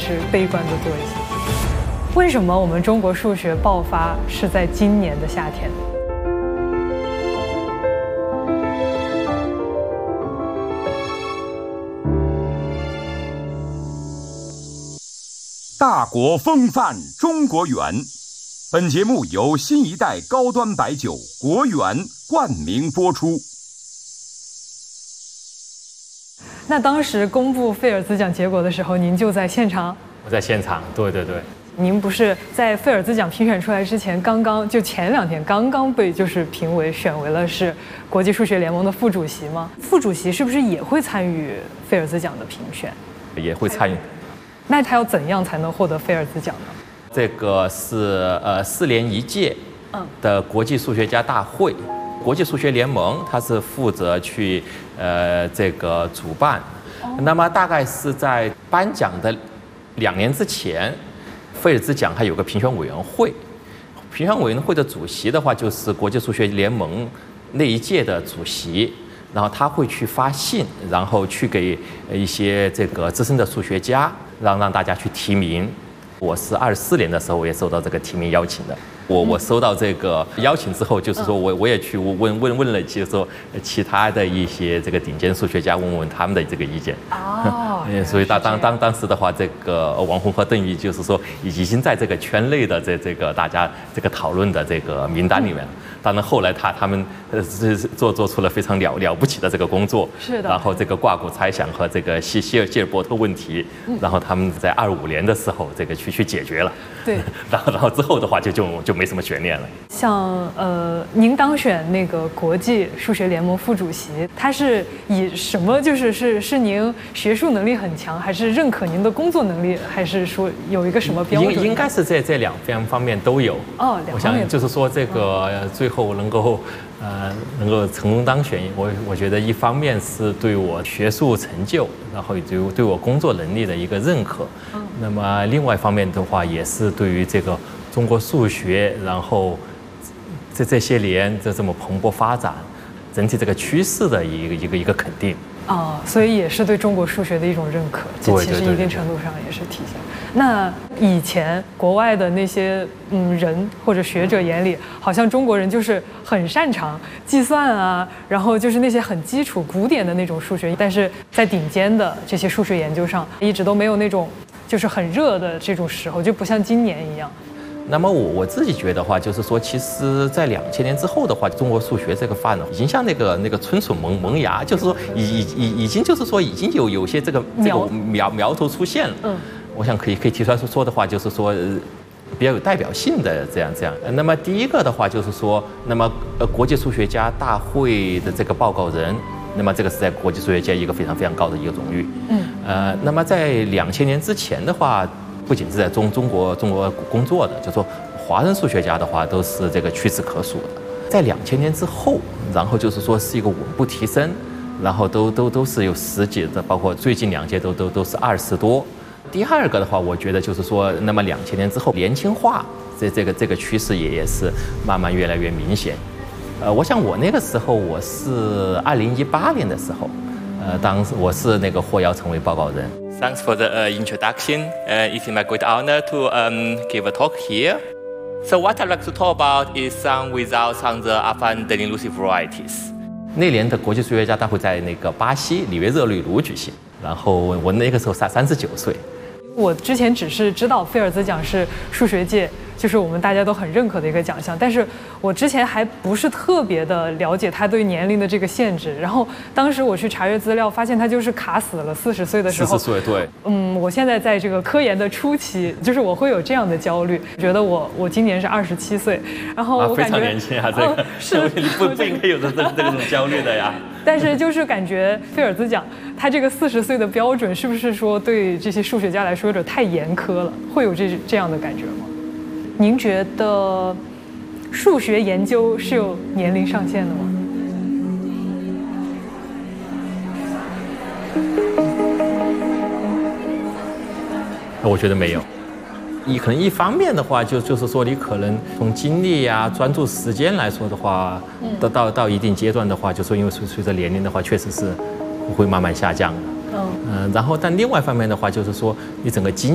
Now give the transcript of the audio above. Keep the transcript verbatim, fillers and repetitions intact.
是悲观的多一些。为什么我们中国数学爆发是在今年的夏天？ 大国风范中国圆。本节目由新一代高端白酒国圆冠名播出。 那当时公布菲尔兹奖结果的时候，您就在现场？ 我在现场，对对对。 您不是在菲尔兹奖评选出来之前，刚刚就前两天刚刚被就是评为选为了是国际数学联盟的副主席吗？副主席是不是也会参与菲尔兹奖的评选？ 也会参与。 那他要怎样才能获得菲尔兹奖呢？ 这个是呃四年一届的国际数学家大会，嗯、国际数学联盟它是负责去呃这个主办。哦、那么大概是在颁奖的两年之前，菲尔兹奖还有个评选委员会，评选委员会的主席的话就是国际数学联盟那一届的主席。然后他会去发信，然后去给一些这个资深的数学家，让让大家去提名。我是二十四年的时候，我也收到这个提名邀请的。我我收到这个邀请之后，就是说我我也去问问问了，就是说其他的一些这个顶尖数学家，问问他们的这个意见。哦，所以当当当当时的话，这个王洪和邓毅就是说已经在这个圈内的这这个大家这个讨论的这个名单里面。嗯当然，后来他他们呃做做出了非常了了不起的这个工作， 是的。 然后这个挂骨猜想和这个希希尔希尔伯特问题，嗯、然后他们在二五年的时候这个去去解决了。 对。 然后然后之后的话就就就没什么悬念了。 像呃，您当选那个国际数学联盟副主席，他是以什么？就是是是您学术能力很强，还是认可您的工作能力，还是说有一个什么标准？ 应应该是在这两方方面都有。 哦，两方面。 我想就是说这个最后。后能够，呃，能够成功当选，我我觉得一方面是对我学术成就，然后对对我工作能力的一个认可。嗯。那么另外一方面的话，也是对于这个中国数学，然后这这些年这这么蓬勃发展，整体这个趋势的一个一个一个肯定。 啊、哦，所以也是对中国数学的一种认可，这其实一定程度上也是体现。那以前国外的那些嗯人或者学者眼里，好像中国人就是很擅长计算啊，然后就是那些很基础古典的那种数学，但是在顶尖的这些数学研究上，一直都没有那种就是很热的这种时候，就不像今年一样。 那么我我自己觉得话，就是说，其实，在两千年之后的话，中国数学这个发展已经像那个那个春笋萌萌芽，就是说，已已已已经就是说，已经有有些这个这个苗苗头出现了。嗯，我想可以可以提出来说的话，就是说，比较有代表性的这样这样。那么第一个的话，就是说，那么呃，国际数学家大会的这个报告人，那么这个是在国际数学界一个非常非常高的一个荣誉。嗯，呃，那么在两千年之前的话。不仅是在中中国中国工作的，就说华人数学家的话，都是这个屈指可数的。在两千年之后，然后就是说是一个稳步提升，然后都都都是有十几的，包括最近两届都都都是二十多。第二个的话，我觉得就是说，那么两千年之后年轻化，这这个这个趋势也也是慢慢越来越明显。呃，我想我那个时候我是二零一八年的时候，呃，当时我是那个获邀成为报告人。Thanks for the uh, introduction. Uh, it's my great honor to um, give a talk here. So what I'd like to talk about is some results on the Alpha-Daniel-Lucy varieties. 那年的国际数学家大会在那个巴西里约热内卢举行，然后我那个时候才三十九岁。 我之前只是知道菲尔兹奖是数学界就是我们大家都很认可的一个奖项，但是我之前还不是特别的了解它对年龄的这个限制。然后当时我去查阅资料，发现它就是卡死了四十岁的时候。 四十岁，对。 嗯，我现在在这个科研的初期，就是我会有这样的焦虑，觉得我我今年是二十七岁，然后我感觉、 啊、非常年轻啊，这个、哦、 是你不不应该有这这这种焦虑的呀。 但是就是感觉菲尔兹奖，它这个四十岁的标准是不是说对这些数学家来说有点太严苛了？会有这这样的感觉吗？您觉得数学研究是有年龄上限的吗？ 我觉得没有。你可能一方面的话，就就是说，你可能从精力呀、专注时间来说的话，到到到一定阶段的话，就说因为随随着年龄的话，确实是会慢慢下降的。嗯、呃，然后但另外一方面的话，就是说你整个经